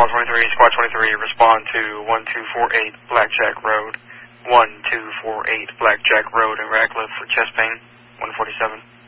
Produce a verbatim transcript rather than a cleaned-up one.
Call twenty-three, Squad twenty-three, respond to one two four eight Blackjack Road. one two four eight Blackjack Road in Radcliffe for chest pain, one forty-seven.